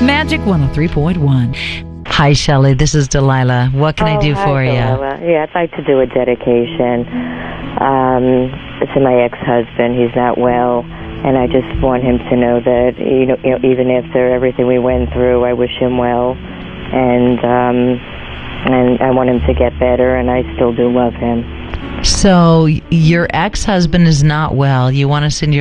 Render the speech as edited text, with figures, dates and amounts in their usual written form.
Magic 103.1. Hi, Shelley. This is Delilah. What can I do for you? Delilah. Yeah, I'd like to do a dedication to my ex-husband. He's not well, and I just want him to know that even after everything we went through, I wish him well, and I want him to get better, and I still do love him. So your ex-husband is not well. You want to send your